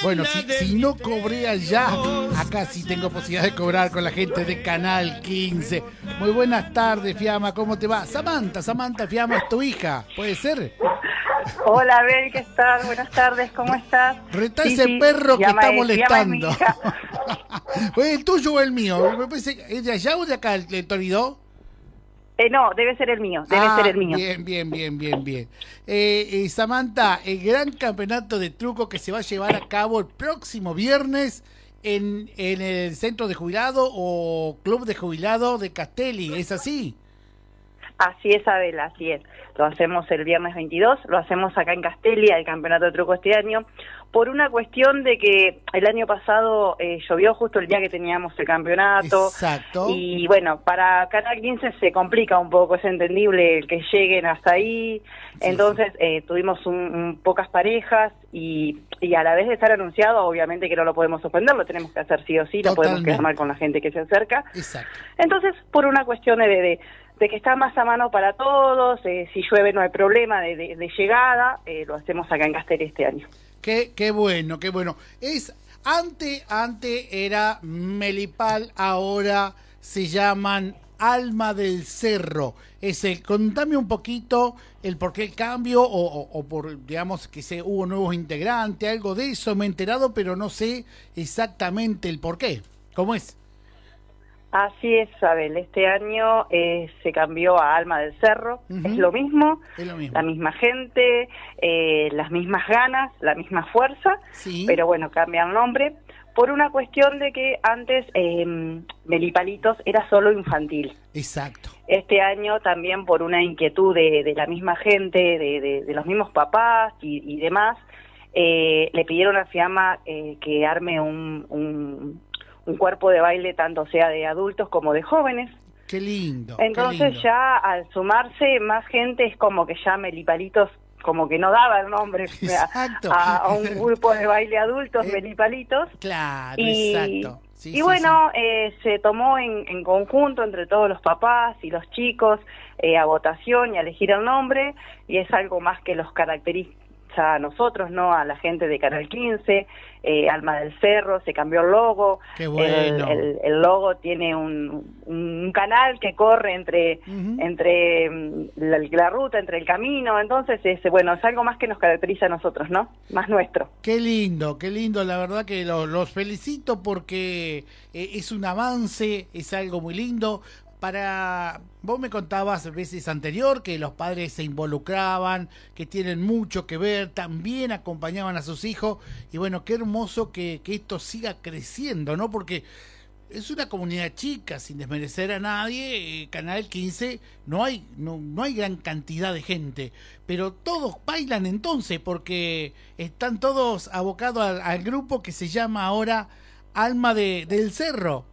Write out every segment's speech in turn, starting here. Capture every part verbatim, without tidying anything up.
Bueno, si, si no cobré allá, acá sí tengo posibilidad de cobrar con la gente de Canal quince. Muy buenas tardes, Fiamma, ¿cómo te va? Samantha, Samantha Fiamma es tu hija, ¿puede ser? Hola, Abel, ¿qué tal? Buenas tardes, ¿cómo estás? Retá Sí, ese sí, perro que Fiamma está es- molestando. Fiamma es mi hija. ¿El tuyo o el mío? Me parece, ¿es de allá o de acá el, el Toridó? Eh, no, debe ser el mío, debe Ah, ser el mío. bien, bien, bien, bien, bien. Eh, eh, Samantha, el gran campeonato de truco que se va a llevar a cabo el próximo viernes en, en el centro de jubilado o club de jubilado de Castelli, ¿es así? Así es, Abel, así es. Lo hacemos el viernes veintidós, lo hacemos acá en Castelia, el campeonato de truco este año, por una cuestión de que el año pasado eh, llovió justo el día que teníamos el campeonato. Exacto. Y bueno, para Canal quince se complica un poco, es entendible el que lleguen hasta ahí. Sí, Entonces eh, tuvimos un, un, pocas parejas y, y a la vez de estar anunciado, obviamente que no lo podemos suspender, lo tenemos que hacer sí o sí, no podemos Totalmente. quedar mal con la gente que se acerca. Exacto. Entonces, por una cuestión de, de, de que está más a mano para todos, eh, si llueve no hay problema de, de, de llegada, eh, lo hacemos acá en Castelli este año. Qué, qué bueno, qué bueno. Es ante, ante era Melipal, ahora se llaman Alma del Cerro. Ese, contame un poquito el por qué el cambio o, o, o por, digamos, que se hubo nuevos integrantes, algo de eso me he enterado, pero no sé exactamente el por qué. ¿Cómo es? Así es, Abel. Este año eh, se cambió a Alma del Cerro. Uh-huh. Es lo mismo, Es lo mismo. la misma gente, eh, las mismas ganas, la misma fuerza, Sí. pero bueno, cambia el nombre por una cuestión de que antes eh, Melipalitos era solo infantil. Exacto. Este año también por una inquietud de, de la misma gente, de, de, de los mismos papás y, y demás, eh, le pidieron a Fiamma eh, que arme un... un un cuerpo de baile tanto sea de adultos como de jóvenes. Qué lindo. Entonces qué lindo. ya al sumarse más gente es como que ya Melipalitos como que no daba el nombre Exacto. a, a un grupo de baile adultos, Eh, Melipalitos. Claro, Y, exacto. Sí, y sí, bueno, eh, se tomó en, en conjunto entre todos los papás y los chicos eh, a votación y a elegir el nombre, y es algo más que los caracteriza a nosotros, ¿no? A la gente de Canal quince, eh, Alma del Cerro, se cambió el logo. Qué bueno. El, el, el logo tiene un, un canal que corre entre, Uh-huh. entre mm, la, la ruta, entre el camino, entonces, es, bueno, es algo más que nos caracteriza a nosotros, ¿no? Más nuestro. Qué lindo, qué lindo, la verdad que lo- los felicito porque eh, es un avance, es algo muy lindo. Para, vos me contabas veces anterior que los padres se involucraban, que tienen mucho que ver, también acompañaban a sus hijos, y bueno, qué hermoso que, que esto siga creciendo, ¿no? Porque es una comunidad chica, sin desmerecer a nadie, eh, Canal quince, no hay, no, no hay gran cantidad de gente, pero todos bailan entonces, porque están todos abocados al, al grupo que se llama ahora Alma de, del Cerro.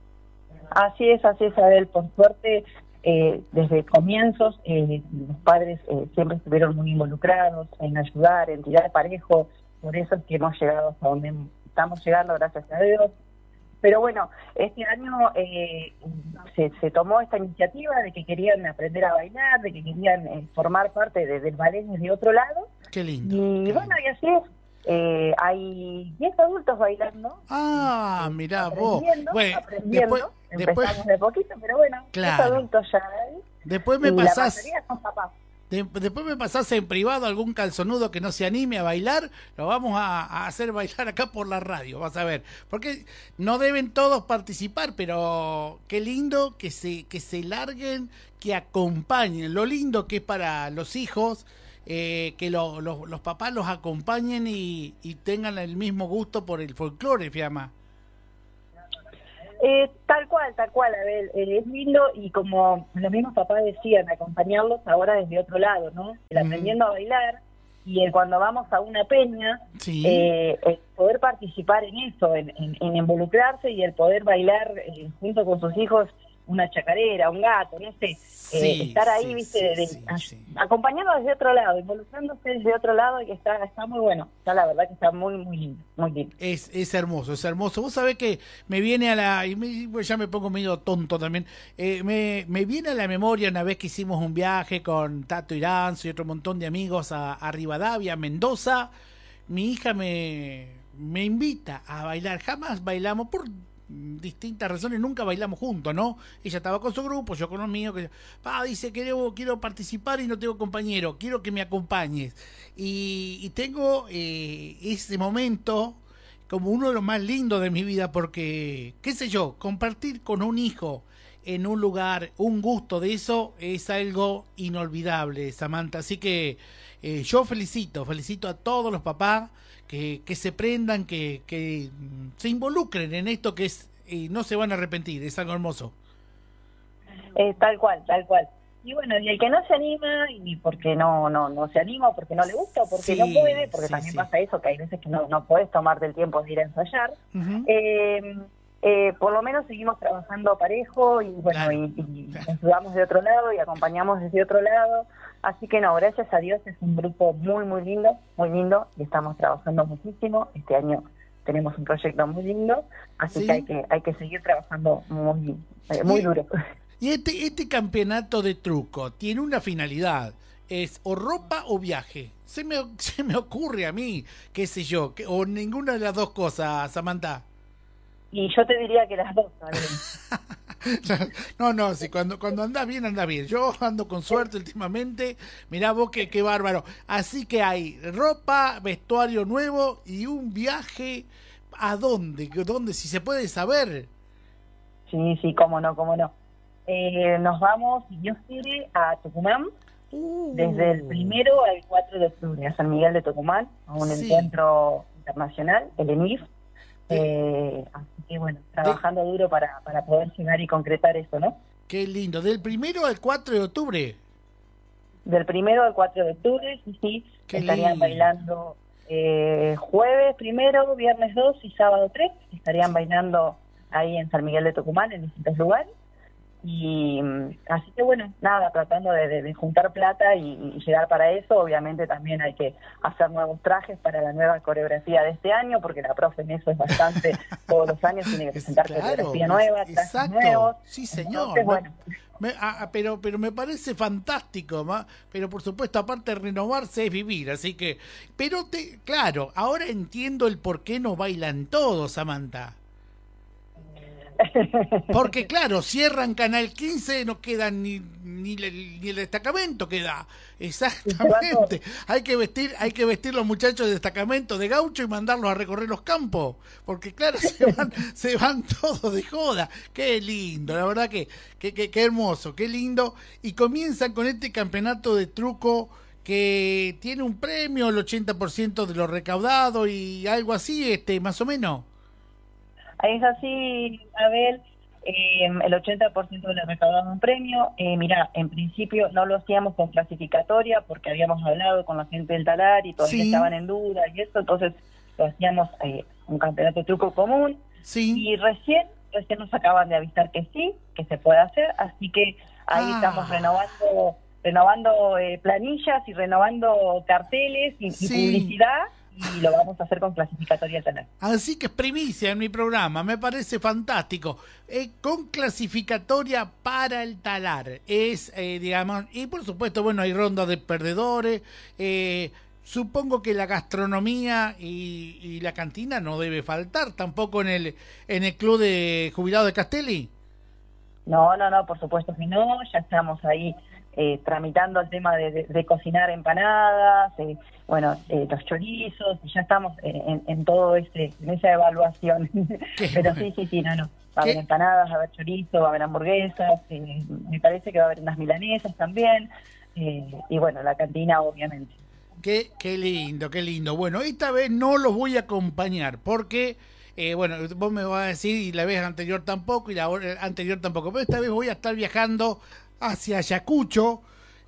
Así es, así es, Abel. Por suerte, eh, desde comienzos, eh, los padres eh, siempre estuvieron muy involucrados en ayudar, en tirar parejo. Por eso es que hemos llegado hasta donde estamos llegando, gracias a Dios. Pero bueno, este año eh, se, se tomó esta iniciativa de que querían aprender a bailar, de que querían eh, formar parte de, del ballet desde otro lado. Qué lindo. Y qué bueno, lindo. y así es. Eh, hay diez adultos bailando. Ah, mirá vos. Aprendiendo, Bueno, aprendiendo. después, Empezamos después, de poquito, pero bueno, Claro. diez adultos ya hay. después me Y la pasás... mayoría son papás. De- después me pasás en privado algún calzonudo que no se anime a bailar, lo vamos a, a hacer bailar acá por la radio, vas a ver. Porque no deben todos participar, pero qué lindo que se, que se larguen, que acompañen. Lo lindo que es para los hijos, eh, que lo- lo- los papás los acompañen y, y tengan el mismo gusto por el folclore, Fiamma. Eh, tal cual, tal cual, Abel. Eh, es lindo y como los mismos papás decían, acompañarlos ahora desde otro lado, ¿no? El Mm. aprendiendo a bailar y el cuando vamos a una peña, Sí. eh, el poder participar en eso, en, en, en involucrarse y el poder bailar eh, junto con sus hijos una chacarera, un gato, no sé, Sí, eh, estar ahí, sí, viste, sí, de- de- sí, a- sí. acompañando desde otro lado, involucrándose desde otro lado, y que está, está muy bueno, está la verdad que está muy, muy lindo, muy lindo. Es, es hermoso, es hermoso. Vos sabés que me viene a la... y me- pues ya me pongo medio tonto también. eh, me, me viene a la memoria una vez que hicimos un viaje con Tato Iranzo y otro montón de amigos a, a Rivadavia, Mendoza. Mi hija me, me invita a bailar. Jamás bailamos por distintas razones, nunca bailamos juntos, ¿no? Ella estaba con su grupo, yo con los míos. Que, pa, dice, quiero, quiero participar y no tengo compañero, quiero que me acompañes. Y, y tengo eh, ese momento como uno de los más lindos de mi vida, porque, qué sé yo, compartir con un hijo en un lugar, un gusto de eso, es algo inolvidable, Samantha. Así que eh, yo felicito, felicito a todos los papás que, que se prendan, que, que se involucren en esto, que es y no se van a arrepentir, es algo hermoso. Eh, tal cual, tal cual. Y bueno, y el que no se anima, y porque no no no se anima, o porque no le gusta, o porque sí, no puede, porque sí, también sí. pasa eso, que hay veces que no, no podés tomarte el tiempo de ir a ensayar, Uh-huh. eh, eh, por lo menos seguimos trabajando parejo, y bueno, Claro. y, y ayudamos de otro lado, y acompañamos desde otro lado, así que no, gracias a Dios es un grupo muy, muy lindo, muy lindo, y estamos trabajando muchísimo. Este año tenemos un proyecto muy lindo, así ¿Sí? que hay que hay que seguir trabajando muy, eh, muy Y- duro. Y este, este campeonato de truco tiene una finalidad, es o ropa o viaje. Se me, se me ocurre a mí, qué sé yo, que, o ninguna de las dos cosas, Samantha. Y yo te diría que las dos, Gabriel. No, no, si cuando, cuando andás bien, andás bien. Yo ando con suerte últimamente, mirá vos qué, qué bárbaro. Así que hay ropa, vestuario nuevo y un viaje, ¿a dónde? ¿Dónde? Si se puede saber. Sí, sí, cómo no, cómo no. Eh, nos vamos, si Dios quiere, a Tucumán, Uh, desde el primero al cuatro de octubre, a San Miguel de Tucumán, a un Sí. encuentro internacional, el ENIF. Eh, así que bueno, trabajando duro para, para poder llegar y concretar eso, ¿no? Qué lindo, del primero al cuatro de octubre. Del primero al cuatro de octubre, sí, sí, Qué estarían lindo. bailando eh, jueves primero, viernes dos y sábado tres, estarían bailando ahí en San Miguel de Tucumán, en distintos lugares. Y mm, así que bueno, nada, tratando de, de, de juntar plata y, y llegar para eso. Obviamente también hay que hacer nuevos trajes para la nueva coreografía de este año, porque la profe en eso es bastante, todos los años tiene que presentar Claro, coreografía nueva, trajes exacto. nuevos. Sí, señor. Entonces, bueno, Me- ah, ah, pero pero me parece fantástico, ma. Pero por supuesto, aparte de renovarse es vivir, así que, pero te, claro, ahora entiendo el por qué no bailan todos, Samantha. Porque claro, cierran Canal quince, no queda ni ni, le- ni el destacamento queda. Exactamente. Hay que vestir, hay que vestir los muchachos de destacamento de gaucho y mandarlos a recorrer los campos, porque claro, se van se van todos de joda. Qué lindo, la verdad que que, que, qué hermoso, qué lindo. Y comienzan con este campeonato de truco que tiene un premio, el ochenta por ciento de lo recaudado y algo así, este, más o menos. es así, Abel, eh, el ochenta por ciento le recaudaron un premio. Eh, mira, en principio no lo hacíamos con clasificatoria porque habíamos hablado con la gente del talar y todavía Sí. estaban en duda y eso, entonces lo hacíamos eh, un campeonato de truco común. Sí. Y recién, recién nos acaban de avisar que sí, que se puede hacer, así que ahí Ah. estamos renovando renovando eh, planillas y renovando carteles y, y Sí. publicidad, y lo vamos a hacer con clasificatoria talar. Así que es primicia en mi programa, me parece fantástico. Eh, con clasificatoria para el talar. Es, eh, digamos, y por supuesto, bueno, hay ronda de perdedores. Eh, supongo que la gastronomía y, y la cantina no debe faltar tampoco en el, en el club de jubilados de Castelli. No, no, no, por supuesto que no, ya estamos ahí eh, tramitando el tema de, de, de cocinar empanadas, eh, bueno, eh, los chorizos, y ya estamos eh, en, en todo ese, en esa evaluación. Qué Pero bueno. sí, sí, sí, no, no. Va a haber ¿Qué? empanadas, va a haber chorizo, va a haber hamburguesas, eh, me parece que va a haber unas milanesas también, eh, y bueno, la cantina obviamente. Qué, qué lindo, qué lindo. Bueno, esta vez no los voy a acompañar porque, eh, bueno, vos me vas a decir, y la vez anterior tampoco, y la hora anterior tampoco, pero esta vez voy a estar viajando hacia Ayacucho,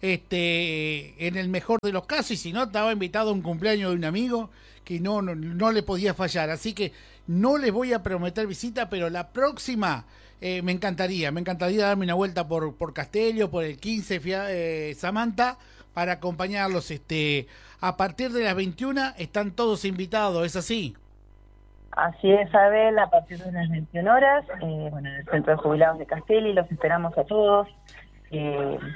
este, en el mejor de los casos, y si no, estaba invitado a un cumpleaños de un amigo que no, no, no le podía fallar, así que no les voy a prometer visita, pero la próxima eh, me encantaría, me encantaría darme una vuelta por, por Castello, por el quince, fia- eh, Samantha, para acompañarlos. Este, a partir de las veintiuna están todos invitados, ¿es así? Así es, Abel, a partir de las veintiuna horas, eh, bueno, en el Centro de Jubilados de Castelli, los esperamos a todos. Eh,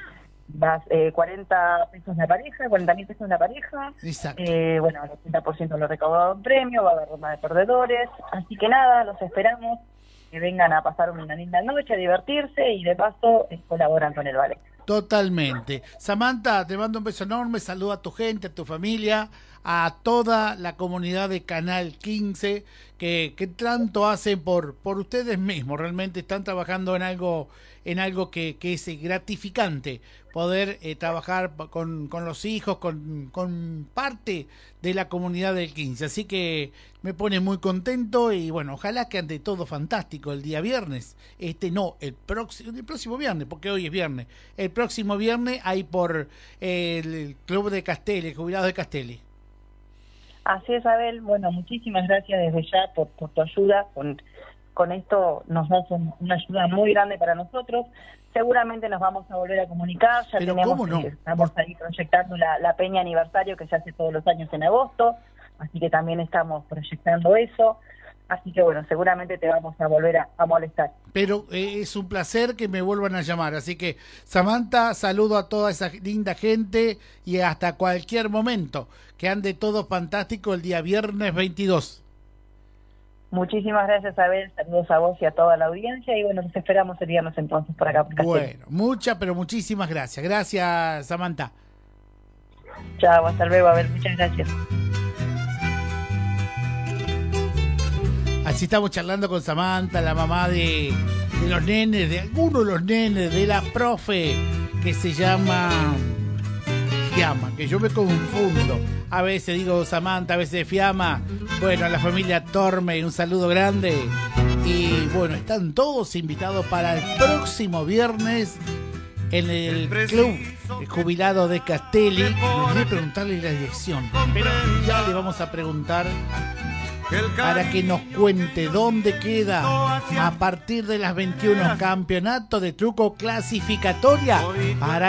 las eh, cuarenta pesos la pareja, cuarenta mil pesos la pareja. Exacto. Eh, bueno, el ochenta por ciento lo recaudado en premio, va a haber ronda de perdedores. Así que nada, los esperamos, que vengan a pasar una linda noche, a divertirse y de paso eh, colaboran con el ballet. Totalmente. Samantha, te mando un beso enorme, saluda a tu gente, a tu familia, a toda la comunidad de Canal quince, que, que tanto hacen por, por ustedes mismos, realmente están trabajando en algo, en algo que, que es gratificante, poder eh, trabajar con, con los hijos, con, con parte de la comunidad del quince, así que me pone muy contento y bueno, ojalá que ande todo fantástico el día viernes, este no, el próximo, el próximo viernes, porque hoy es viernes, el próximo viernes hay por eh, el Club de Castelli, el Jubilados de Castelli. Así es, Abel. Bueno, muchísimas gracias desde ya por, por tu ayuda. Con, con esto nos das un, una ayuda muy grande para nosotros. Seguramente nos vamos a volver a comunicar. Ya Pero tenemos, ¿cómo no? eh, estamos ahí proyectando la, la Peña Aniversario que se hace todos los años en agosto. Así que también estamos proyectando eso. Así que bueno, seguramente te vamos a volver a, a molestar. Pero eh, es un placer que me vuelvan a llamar. Así que, Samantha, saludo a toda esa linda gente y hasta cualquier momento. Que ande todo fantástico el día viernes veintidós. Muchísimas gracias, Abel. Saludos a vos y a toda la audiencia. Y bueno, nos esperamos el viernes entonces por acá. Por bueno, muchas, pero muchísimas gracias. Gracias, Samantha. Chao, hasta luego, Abel. Muchas gracias. Así estamos charlando con Samantha, la mamá de, de los nenes, de algunos de los nenes, de la profe, que se llama Fiamma, que yo me confundo. A veces digo Samantha, a veces Fiamma. Bueno, a la familia Torme, un saludo grande. Y bueno, están todos invitados para el próximo viernes en el Club Jubilado de Castelli. Me olvidé preguntarle la dirección, pero ya le vamos a preguntar para que nos cuente dónde queda a partir de las veintiuna campeonato de truco clasificatoria para